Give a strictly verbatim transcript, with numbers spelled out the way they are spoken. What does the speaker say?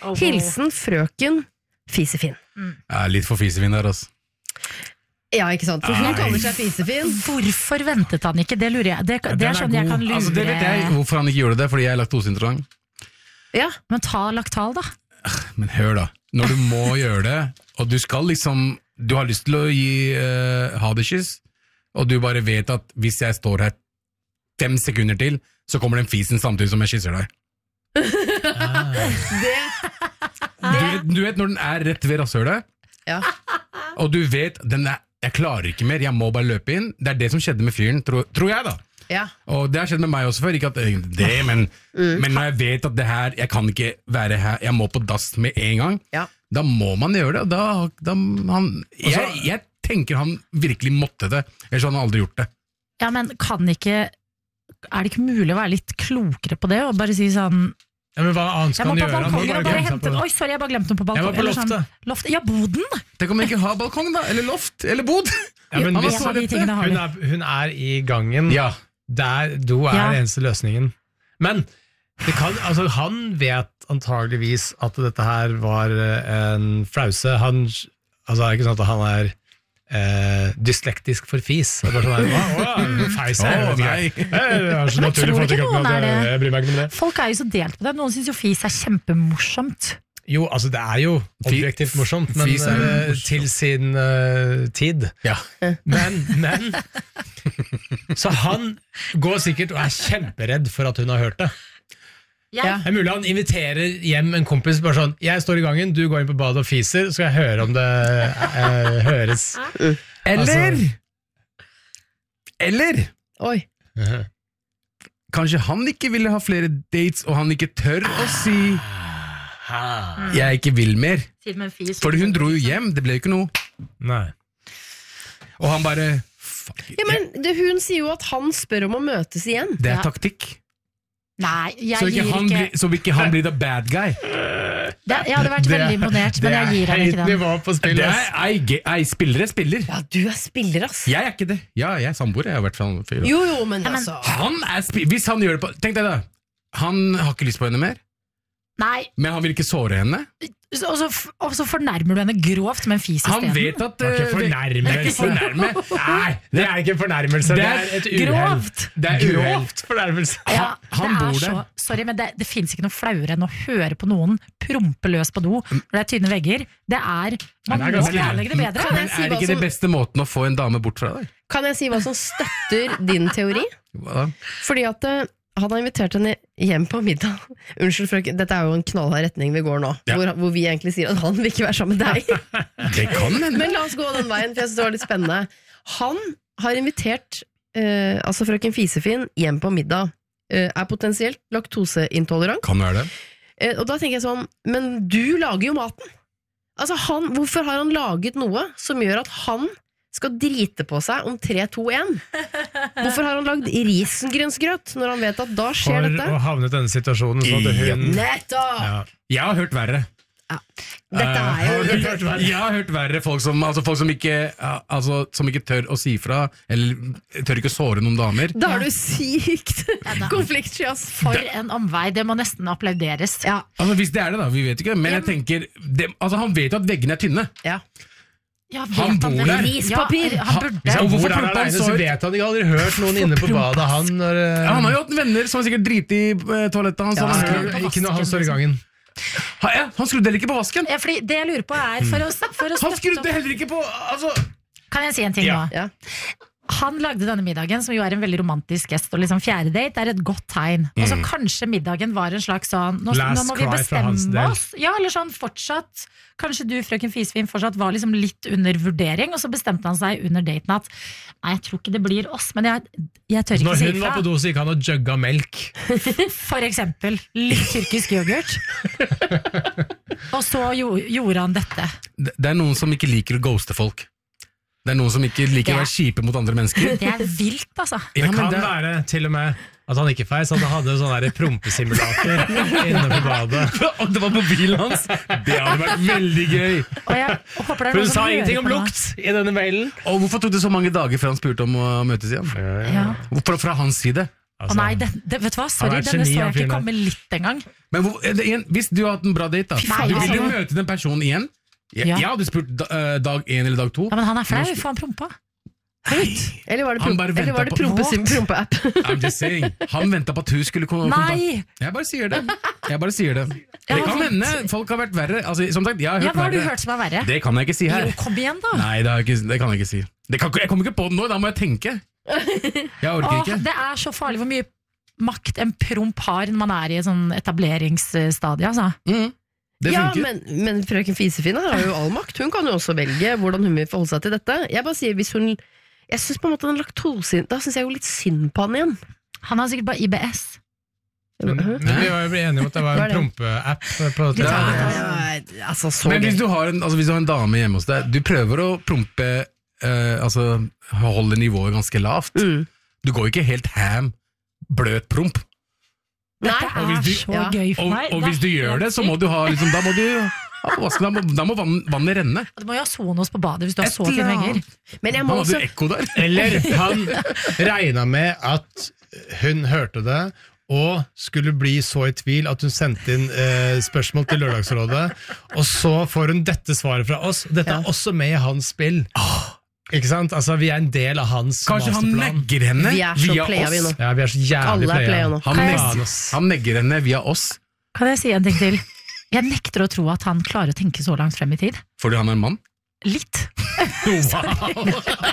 Oh. Hilsen frøken Fisefin. Mm. Ja, litt for Fisefin der, altså. Ja, ikke sant? For hun kaller seg Fisefin. Hvorfor ventet han ikke? Det lurer jeg. Det, Ja, det er sånn jeg god. kan lure. Altså, det vet jeg hvorfor han ikke gjorde det, fordi jeg er laktoseintolerant. Ja. Men ta Lactal da. Men hør da, når du må gjøre det, og du skal liksom, du har lyst til å gi uh, ha det kyss, og du bare vet at hvis jeg står her fem sekunder til, så kommer den fisen samtidig som jeg kysser deg. ah. det... Du vet, du vet når den er rett ved rasshølet, ja. og du vet, den er, jeg klarer ikke mer, jeg må bare løpe inn. Det er det som skjedde med fyren, tror, tror jeg da. Ja. Og det har skjedd med meg også før, ikke at det, men, mm. men når jeg vet at det her, jeg kan ikke være her, jeg må på dass med en gang, ja. Da må man gjøre det, og da, da han, jeg, jeg tenker han virkelig måtte det, ellers hadde han aldri gjort det. Ja, men kan ikke, er det ikke mulig å være litt klokere på det, og bare si sånn, ja, men hva annet skal han gjøre? Jeg må på balkongen og bare hente den. Oi, sorry, jeg bare glemte den på balkongen. Jeg var på loftet. Sånn, loft. Ja, boden. Tenk om jeg ikke har balkong da, eller loft, eller bod. Ja, men ja, hvis, hun, er, hun er i gangen, ja. Der do er ja. eneste løsningen. Men det kan, altså, han vet antageligvis at dette her var en flause. Han, altså, det er ikke sånn at han er eh, dyslektisk for fis. Det er bare sånn her, åh, åh, feis her. Åh, nei. Jeg, jeg, jeg tror ikke noen er det. Jeg bryr meg ikke om det. Folk er jo så delt på det. Noen synes jo fis er kjempemorsomt. Jo, altså det er jo objektivt morsomt, men uh, til sin uh, tid. Ja. Men, men så han går sikkert og er kjemperedd for at hun har hørt det. Ja. Det er mulig han inviterer hjem en kompis bare sånn, jeg står i gangen, du går inn på badet og fiser, så skal jeg høre om det uh, høres. Eller altså, Eller Oi uh-huh. Kanskje han ikke ville ha flere dates, og han ikke tør å si jeg ikke vil mer. Fordi hun dro jo hjem, det ble jo ikke noe. Nei. Og han bare ja, men det, hun sier jo at han spør om å møtes igjen. Det er ja. taktikk. Nei, jeg så ikke gir han ikke bli, så ikke han blir the bad guy. Det, jeg hadde vært veldig imponert, men jeg gir han ikke den. Nivå på spill, det er ei, ei spillere spiller. Ja, du er spiller, ass. Jeg er ikke det. Ja, jeg er samboer, jeg har vært sånn fyr. Jo, jo, men altså han er spi- Hvis han gjør det på tenk deg da, han har ikke lyst på henne mer. Nei. Men han vil ikke såre henne. Og så, og så fornærmer du henne grovt med en fis i stedet. Han vet at det er ikke fornærmelse. fornærme. Nei, det er ikke fornærmelse. Det er et uheld. Grovt. Det er grovt fornærmelse. Ja, han det bor er der. så, sorry, men det, det finnes ikke noe flauere enn å høre på noen prompe løs på do når det er tynne vegger. Det er, man må planlegge det bedre. Men er det ikke det beste måten å få en dame bort fra deg? Kan jeg si hva som støtter din teori? Hva da? Fordi at han har invitert henne hjem på middag. Unnskyld, frøken, dette er jo en knallhard retning vi går nå, ja. hvor, hvor vi egentlig sier at han vil ikke være sammen med deg. Det kan hende. Men la oss gå den veien, for jeg synes det var litt spennende. Han har invitert eh, altså frøken Fisefin hjem på middag, eh, er potensielt laktoseintolerant. Kan være det. Eh, og da tenker jeg sånn, men du lager jo maten. Altså han, hvorfor har han laget noe som gjør at han skal drite på seg om tre, to, én? Hvorfor har han lagd risengrynsgrøt når han vet at da skjer For dette? For å havne i denne situasjonen så at hun... Nettopp! Ja. Jeg har hørt verre. Ja. Dette er jo... Uh, har hørt verre? Jeg har hørt verre folk som, altså folk som ikke, altså, som ikke tør å si fra, eller tør ikke å såre noen damer. Da er du sykt konfliktsky, ass. For en omvei, det må nesten applauderes. Ja. Altså hvis det er det da, vi vet ikke, men jeg tenker, det, altså han vet jo at veggene er tynne. Ja. Ja, han bor der. Rispapir. Ja, han burde. Hvis han Hvorfor bor der promper han alene, så så ut? vet han ikke aldri hørt noen inne på badet. Han, når, Ja, han har jo hatt venner som har sikkert driti i uh, toalettet hans. ja, han, ikke, skulle, ikke når han står i gangen. ha, ja, han skrudde heller ikke på vasken. Ja, fordi det jeg lurer på er for å, for å Han støtte skrudde opp. heller ikke på, altså... Kan jeg si en ting Ja. nå? Ja. Han lagde denne middagen, som jo er en veldig romantisk gest, og liksom fjerde date er et godt tegn. Og så kanskje middagen var en slags sånn, nå, Last nå må vi cry fra hans bestemme del. oss. Ja, eller sånn fortsatt, kanskje du, frøken Fisefin, fortsatt var liksom litt under vurdering, og så bestemte han seg under daten at, nei, jeg tror ikke det blir oss, men jeg, jeg tør ikke Når si hun var ifra. på do, så gikk han og jugga melk. For eksempel, litt tyrkisk yoghurt. Og så jo, gjorde han dette. Det, det er noen som ikke liker å ghoste folk. Det er noen som ikke liker å være kjipe mot andre mennesker. Det er vilt, altså. Ja, Det men kan det- være til og med at han ikke feis, at han hadde en sånn der prompesimulator inne på badet. Og det var mobilen hans. Det hadde vært veldig gøy. Og jeg håper det er For noen hun som sa hører ingenting på om nå. lukt i denne mailen. Og hvorfor tok det så mange dager før han spurte om å møtes igjen? Ja. Hvorfor fra hans side? Å nei, det, det, vet du hva, sorry, Han er et denne geni, så han jeg ikke fyren der. komme litt engang. Men hvor, er det en, hvis du har hatt en bra date, da, Nei, du vil altså. jo møte den personen igjen. Jeg, Ja. jeg hadde spurt da, eh, dag én eller dag to. Ja, men han er flau, Norsk- for han prompa. Eller var det, Han promp, bare eller ventet var det på- prompesim- prompeapp? I'm just saying. Han venta på at hun skulle komme. Nei! Jeg bare sier det. Jeg bare sier det. Ja, Det kan vent. hende folk har vært verre. Altså, som sagt, jeg har hørt Ja, hva har du verre. hørt som er verre? Det kan jeg ikke si her. Jo, kom igjen da. Nei, det, har jeg ikke, det kan jeg ikke si. Det kan, jeg kommer ikke på det nå, da må jeg tenke. Jeg orker Åh, ikke. det er så farlig hvor mye makt en promp har når man er i et sånn etableringsstadie, altså. Mm, det Ja, funker. men, men frøken Fisefine har jo all makt. Hun kan jo også velge hvordan hun vil forholde seg til dette. Jeg bare sier, hvis hun Jeg synes på en måte den laktosen Da synes jeg jo litt synd på han igjen. Han har sikkert bare I B S. Men, men vi var jo enige om at det var Hva er en det? prompeapp på Ja, telefonen. Ja, altså, så Men hvis gøy. du, har en, altså, hvis du har en dame hjemme hos deg, du prøver å prompe eh, Altså holde nivået ganske lavt. Mm. Du går ikke helt ham, bløt promp. Nei, Dette og hvis er du- så ja. gøy for Og, meg. og Det er hvis du gjør helt det, så må sykt. du ha liksom, Da må du ja, hva skal- Da må, da må vann, vannet renne. Du må jo ha Sonos på badet hvis du har Et så fine eller vegger. Men jeg Da må hadde også du ekko der. Eller han regna med at hun hørte det, og skulle bli så i tvil at hun sendte inn eh, spørsmål til Lørdagsrådet, og så får hun dette svaret fra oss. Dette er Ja. også med i hans spill. Ikke sant? Altså, vi er en del av hans Kanskje han masterplan. negger henne Vi er så via playa, vi oss. nå. Ja, vi er så jævlig Alle er playa. playa nå. Han, Kan jeg negger, si- han negger henne via oss Kan jeg si en ting til? Jeg nekter å tro at han klarer å tenke så langt frem i tid. fordi han er en mann. Litt. Wow.